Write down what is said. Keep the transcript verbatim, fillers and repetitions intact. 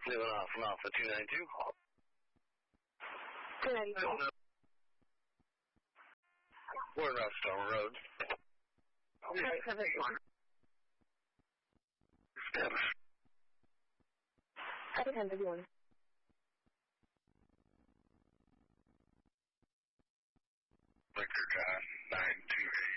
Living off from Alpha two ninety-two. two ninety-two. We're in Rockstone Road. Okay, perfect. Establish. Happy ten fifty-one. Victor John nine two eight.